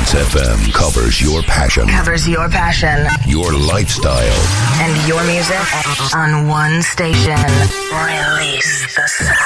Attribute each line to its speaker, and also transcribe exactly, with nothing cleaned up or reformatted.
Speaker 1: Dance F M covers your passion.
Speaker 2: Covers your passion.
Speaker 1: Your lifestyle.
Speaker 2: And your music on one station. Release the sound.